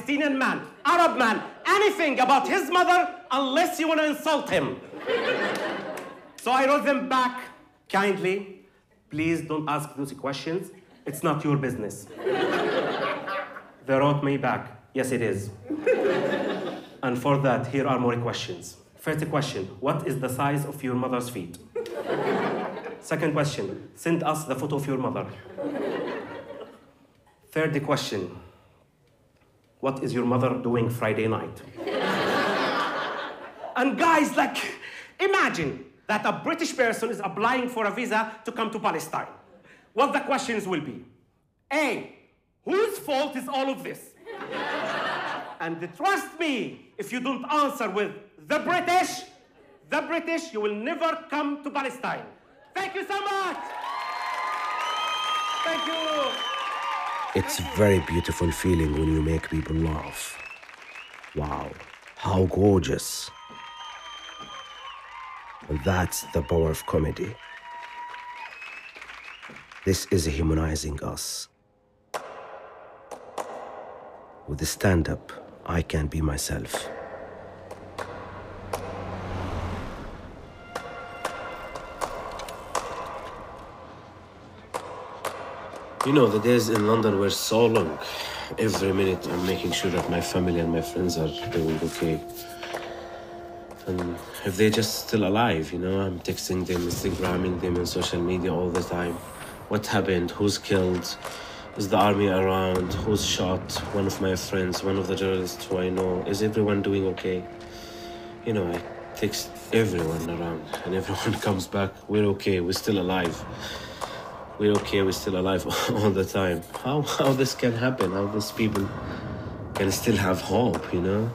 Palestinian man, Arab man, anything about his mother unless you want to insult him. So I wrote them back kindly. Please don't ask those questions. It's not your business. They wrote me back. Yes, it is. And for that, here are more questions. First question, what is the size of your mother's feet? Second question, send us the photo of your mother. Third question, what is your mother doing Friday night? And guys, like, imagine that a British person is applying for a visa to come to Palestine. What the questions will be? A, whose fault is all of this? And trust me, if you don't answer with the British, you will never come to Palestine. Thank you so much. Thank you. It's a very beautiful feeling when you make people laugh. Wow, how gorgeous. That's the power of comedy. This is humanizing us. With the stand-up, I can be myself. You know, the days in London were so long. Every minute I'm making sure that my family and my friends are doing okay. And if they're just still alive, you know, I'm texting them, Instagramming them on social media all the time. What happened? Who's killed? Is the army around? Who's shot? One of my friends, one of the journalists who I know. Is everyone doing okay? You know, I text everyone around and everyone comes back. We're okay, we're still alive. We're okay, we're still alive all the time. How this can happen? How these people can still have hope, you know?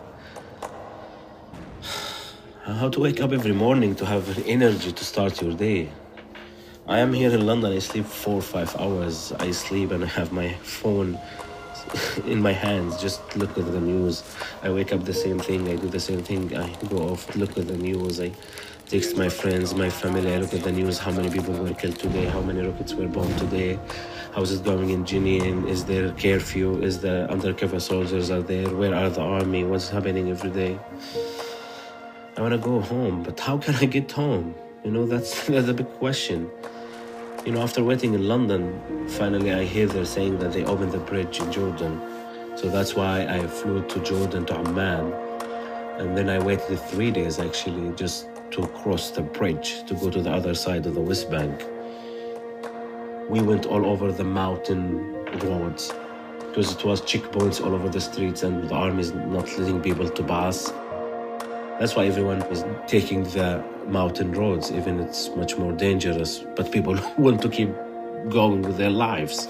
How to wake up every morning to have energy to start your day. I am here in London, I sleep 4 or 5 hours. I sleep and I have my phone in my hands, just look at the news. I wake up the same thing, I do the same thing. I go off, look at the news. I text my friends, my family, I look at the news, how many people were killed today, how many rockets were bombed today, how's it going in Jenin, is there curfew, is the undercover soldiers are there, where are the army, what's happening every day. I want to go home, but how can I get home? You know, that's a big question. You know, after waiting in London, finally I hear they're saying that they opened the bridge in Jordan. So that's why I flew to Jordan, to Amman. And then I waited 3 days, actually, just to cross the bridge, to go to the other side of the West Bank. We went all over the mountain roads, because it was checkpoints all over the streets and the army is not letting people to pass. That's why everyone is taking the mountain roads, even it's much more dangerous, but people want to keep going with their lives.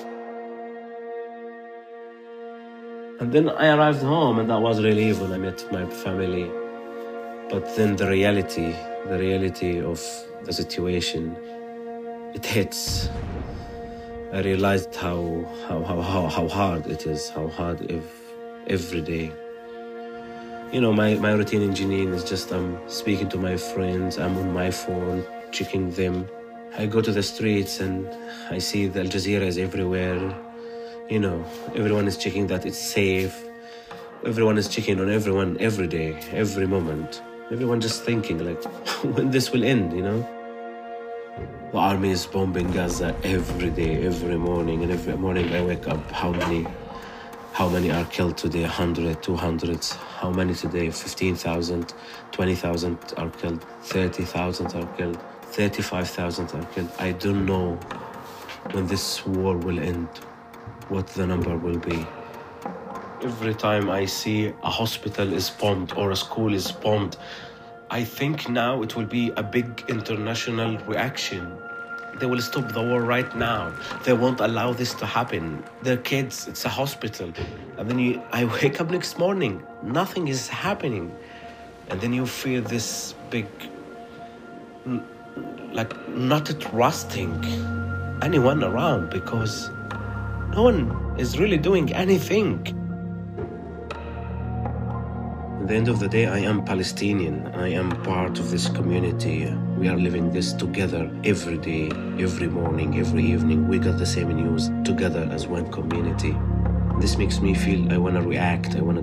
And then I arrived home and that was relief when I met my family. But then the reality of the situation, it hits. I realized how hard it is, how hard every day. You know, my routine in Jenin is just I'm speaking to my friends, I'm on my phone, checking them. I go to the streets and I see the Al Jazeera is everywhere. You know, everyone is checking that it's safe. Everyone is checking on everyone every day, every moment. Everyone just thinking like, when this will end, you know? The army is bombing Gaza every day, every morning. And every morning I wake up, how many are killed today? 100, 200. How many today? 15,000, 20,000 are killed, 30,000 are killed, 35,000 are killed. I don't know when this war will end, what the number will be. Every time I see a hospital is bombed or a school is bombed, I think now it will be a big international reaction. They will stop the war right now. They won't allow this to happen. They're kids, it's a hospital. And then I wake up next morning, nothing is happening. And then you feel this big, like not trusting anyone around because no one is really doing anything. At the end of the day, I am Palestinian. I am part of this community. We are living this together every day, every morning, every evening. We got the same news together as one community. This makes me feel I want to react. I want to